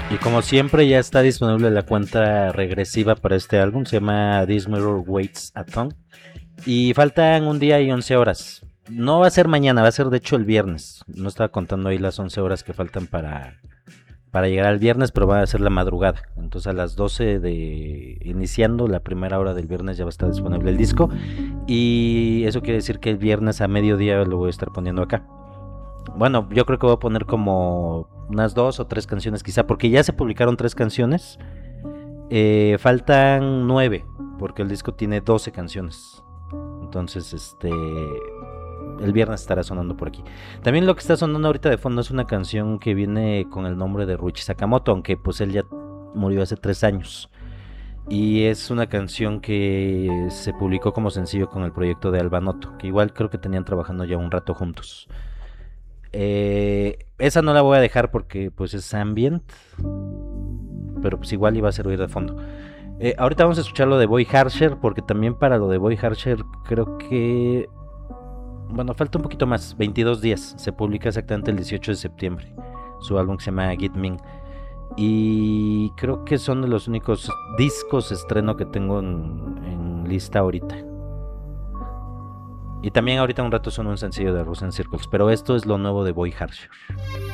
Y como siempre ya está disponible la cuenta regresiva para este álbum, se llama This Mirror Waits a Ton. Y faltan un día y 11 horas. No va a ser mañana, va a ser de hecho el viernes. No estaba contando ahí las 11 horas que faltan para llegar al viernes, pero va a ser la madrugada. Entonces a las 12 de iniciando la primera hora del viernes ya va a estar disponible el disco. Y eso quiere decir que el viernes a mediodía lo voy a estar poniendo acá. Bueno, yo creo que voy a poner como unas dos o tres canciones quizá, porque ya se publicaron tres canciones. Faltan nueve, porque el disco tiene 12 canciones. Entonces, el viernes estará sonando por aquí. También lo que está sonando ahorita de fondo es una canción que viene con el nombre de Ruichi Sakamoto, aunque pues él ya murió hace 3 años. Y es una canción que se publicó como sencillo con el proyecto de Albanoto, que igual creo que tenían trabajando ya un rato juntos. Esa no la voy a dejar porque pues es ambient, pero pues igual iba a servir de fondo. Ahorita vamos a escuchar lo de Boy Harsher, porque también para lo de Boy Harsher creo que... Bueno, falta un poquito más, 22 días. Se publica exactamente el 18 de septiembre. Su álbum se llama Git Ming. Y creo que son de los únicos discos estreno que tengo en lista ahorita. Y también ahorita un rato son un sencillo de Russian Circles. Pero esto es lo nuevo de Boy Harsher.